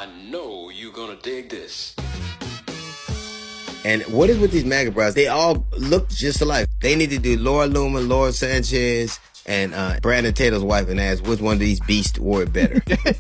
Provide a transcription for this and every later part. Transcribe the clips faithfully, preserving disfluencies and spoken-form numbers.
I know you're gonna dig this. And what is with these MAGA bros? They all look just alike. They need to do Laura Loomer, Laura Sanchez, and uh, Brandon Taylor's wife and ask which one of these beasts wore it better.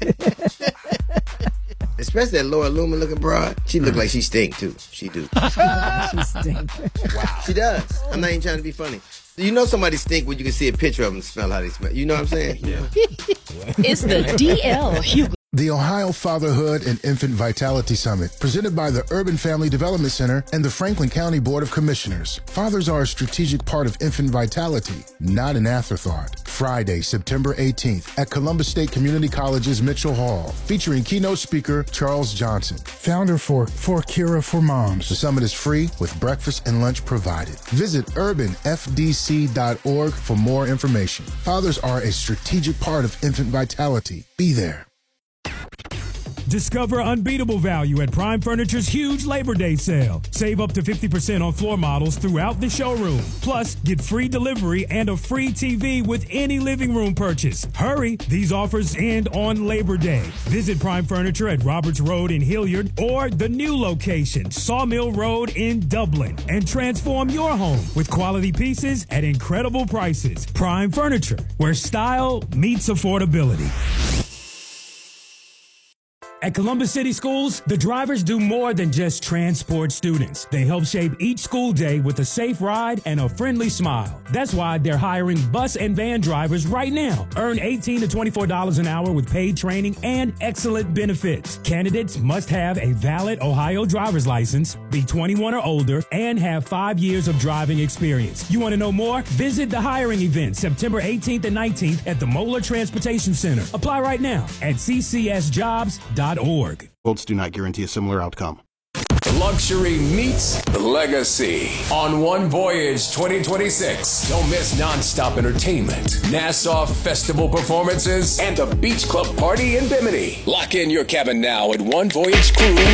Especially that Laura Loomer looking broad. She look like she stink too. She do. She stink. Wow. She does. I'm not even trying to be funny. You know somebody stink when you can see a picture of them and smell how they smell. You know what I'm saying? Yeah. It's the D L Hughley. The Ohio Fatherhood and Infant Vitality Summit, presented by the Urban Family Development Center and the Franklin County Board of Commissioners. Fathers are a strategic part of infant vitality, not an afterthought. Friday, September eighteenth at Columbus State Community College's Mitchell Hall, featuring keynote speaker Charles Johnson, founder for For Cura for Moms. The summit is free with breakfast and lunch provided. Visit urban f d c dot org for more information. Fathers are a strategic part of infant vitality. Be there. Discover unbeatable value at Prime Furniture's huge Labor Day sale. Save up to fifty percent on floor models throughout the showroom. Plus, get free delivery and a free T V with any living room purchase. Hurry, these offers end on Labor Day. Visit Prime Furniture at Roberts Road in Hilliard or the new location, Sawmill Road in Dublin, and transform your home with quality pieces at incredible prices. Prime Furniture, where style meets affordability. At Columbus City Schools, the drivers do more than just transport students. They help shape each school day with a safe ride and a friendly smile. That's why they're hiring bus and van drivers right now. Earn eighteen to twenty-four dollars an hour with paid training and excellent benefits. Candidates must have a valid Ohio driver's license, be twenty-one or older, and have five years of driving experience. You want to know more? Visit the hiring event September eighteenth and nineteenth at the Moeller Transportation Center. Apply right now at c c s jobs dot org. Votes do not guarantee a similar outcome. Luxury meets legacy on One Voyage twenty twenty-six. Don't miss nonstop entertainment, Nassau Festival performances, and the Beach Club Party in Bimini. Lock in your cabin now at one voyage cruise